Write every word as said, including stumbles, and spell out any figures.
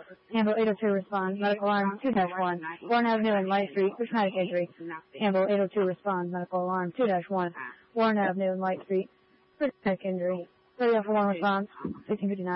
Campbell eight oh two responds. Medical alarm two dash one. Warren Avenue and Light Street for traumatic injury. Campbell eight oh two responds. Medical alarm two dash one. Warren Avenue and Light Street for traumatic injury. thirty oh one responds. fifteen fifty-nine.